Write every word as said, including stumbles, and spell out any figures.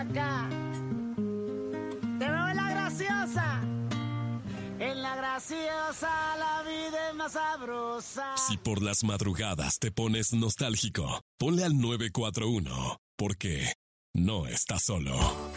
acá. Te veo en la graciosa. En la graciosa la vida es más sabrosa. Si por las madrugadas te pones nostálgico, ponle al nueve cuatro uno, porque no estás solo.